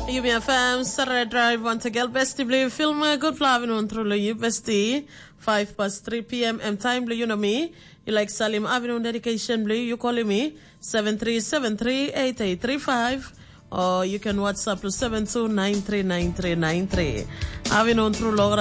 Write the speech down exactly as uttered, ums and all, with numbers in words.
U B F M, Saturday Drive, once again, Bestie Blue, film, good flavin on through you, Bestie, five past three p.m. M time, Blue, you know me, you like Salim Avenue Dedication Blue, you calling me, seven three seven three eight eight three five, or you can WhatsApp to seven two nine three nine three nine three. Avenue through